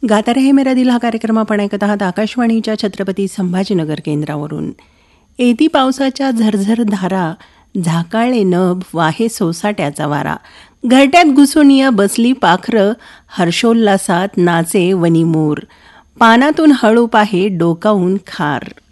गाता रहे मेरा दिल हा कार्यक्रम आपण ऐकत आहात आकाशवाणीच्या छत्रपती संभाजीनगर केंद्रावरून. एदी पावसाच्या झरझर धारा, झाकाळे नभ, वाहे सोसाट्याचा वारा, घरट्यात घुसून या बसली पाखरं, हर्षोल्लासात नाचे वनी मोर, पानातून हळू पाहे डोकावून खार.